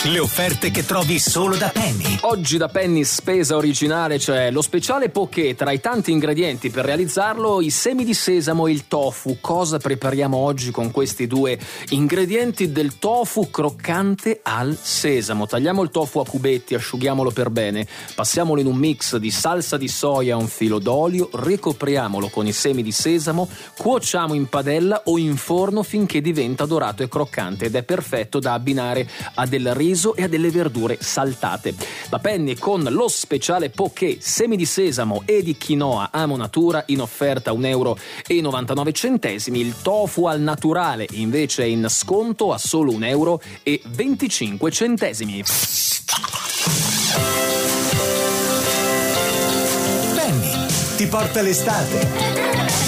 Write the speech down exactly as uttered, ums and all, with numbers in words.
Le offerte che trovi solo da Penny. Oggi da Penny Spesa Originale c'è lo speciale poké. Tra i tanti ingredienti per realizzarlo, i semi di sesamo e il tofu. Cosa prepariamo oggi con questi due ingredienti? Del tofu croccante al sesamo. Tagliamo il tofu a cubetti, asciughiamolo per bene, passiamolo in un mix di salsa di soia e un filo d'olio, ricopriamolo con i semi di sesamo, cuociamo in padella o in forno finché diventa dorato e croccante ed è perfetto da abbinare a del riso e a delle verdure saltate. La Penny con lo speciale poké, semi di sesamo e di quinoa Amo Natura, in offerta un euro e novantanove centesimi. Il tofu al naturale invece è in sconto a solo un euro e venticinque centesimi. Penny ti porta l'estate.